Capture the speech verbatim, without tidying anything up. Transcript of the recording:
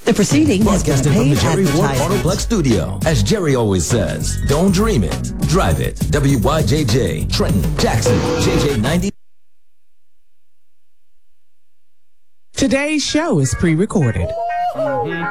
The proceeding has been Broadcasting from the paid Jerry Ward advertisement. Autoplex studio. As Jerry always says, don't dream it, drive it. W Y J J, Trenton, Jackson, J J ninety. Today's show is pre-recorded. Mm-hmm.